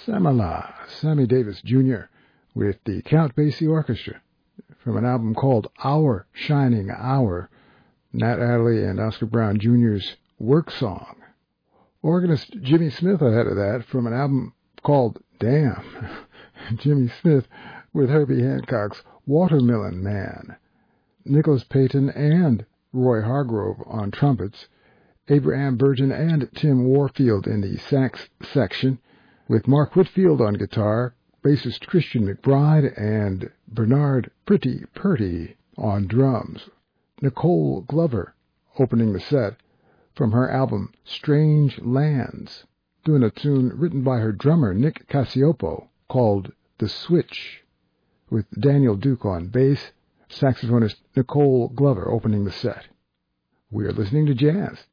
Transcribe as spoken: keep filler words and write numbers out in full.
Samala, Sammy Davis Junior with the Count Basie Orchestra from an album called Our Shining Hour, Nat Adderley and Oscar Brown Junior's Work Song. Organist Jimmy Smith ahead of that from an album called Damn, Jimmy Smith with Herbie Hancock's Watermelon Man. Nicholas Payton and Roy Hargrove on trumpets, Abraham Burton and Tim Warfield in the sax section, with Mark Whitfield on guitar, bassist Christian McBride, and Bernard Pretty Purdy on drums. Nicole Glover opening the set from her album Strange Lands, doing a tune written by her drummer Nick Cassioppo called The Switch, with Daniel Duke on bass, saxophonist Nicole Glover opening the set. We are listening to jazz